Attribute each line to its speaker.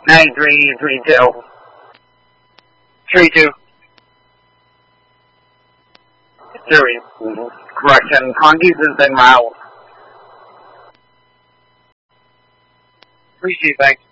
Speaker 1: 9332.
Speaker 2: 32.
Speaker 1: Series. Correction. Conkeys has been routed.
Speaker 2: Appreciate it, thanks.